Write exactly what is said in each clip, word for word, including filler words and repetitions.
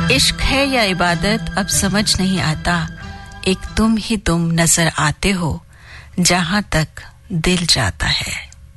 इश्क है या इबादत अब समझ नहीं आता, एक तुम ही तुम नजर आते हो जहां तक दिल जाता है।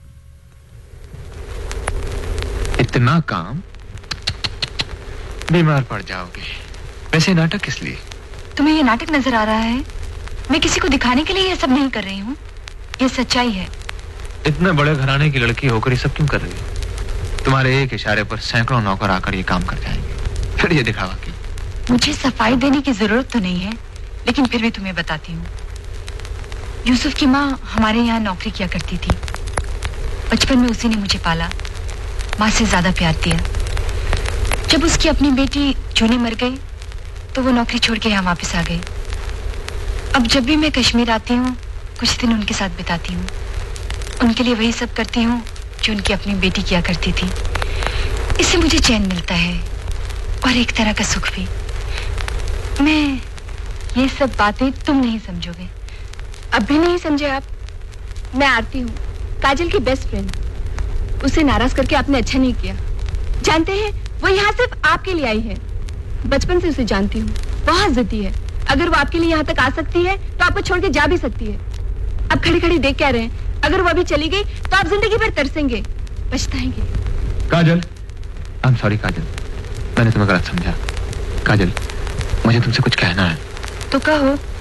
इतना काम, बीमार पड़ जाओगे। वैसे नाटक किस लिए? तुम्हें ये नाटक नजर आ रहा है? मैं किसी को दिखाने के लिए ये सब नहीं कर रही हूँ, ये सच्चाई है। इतने बड़े घराने की लड़की होकर ये सब क्यों कर रही हो? तुम्हारे एक इशारे पर सैकड़ों नौकर आकर ये काम कर जाएंगे, फिर ये दिखावा की। मुझे सफाई देने की जरूरत तो नहीं है, लेकिन फिर भी तुम्हें बताती हूँ। यूसुफ की माँ हमारे यहाँ नौकरी किया करती थी। बचपन में उसी ने मुझे पाला, माँ से ज्यादा प्यार दिया। जब उसकी अपनी बेटी जूनी मर गई तो वो नौकरी छोड़ के यहाँ वापस आ गई। अब जब भी मैं कश्मीर आती हूँ, कुछ दिन उनके साथ बिताती हूँ। उनके लिए वही सब करती हूँ जो उनकी अपनी बेटी किया करती थी। इससे मुझे चैन मिलता है और एक तरह का सुख भी। मैं ये सब बातें तुम नहीं समझोगे। अब भी नहीं समझे आप? मैं आरती हूँ, काजल की बेस्ट फ्रेंड। उसे नाराज करके आपने अच्छा नहीं किया। जानते हैं, वो यहाँ सिर्फ आपके लिए आई है। बचपन से उसे जानती हूँ, बहुत जिद्दी है। अगर वो आपके लिए यहाँ तक आ सकती है तो आपको छोड़ के जा भी सकती है। अब खड़ी खड़ी देख क्या रहे हैं? अगर वो अभी चली गई तो आप जिंदगी भर तरसेंगे, पछताएंगे। काजल, आई एम सॉरी काजल, मैंने तुम्हें गलत समझा। काजल, मुझे तुमसे कुछ कहना है। तो कहो।